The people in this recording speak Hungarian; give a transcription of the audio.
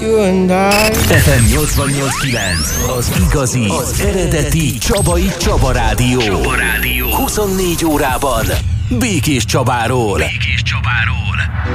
FM 88.9, az igazi, az eredeti Csaba Rádió. 24 órában Békés Csabáról.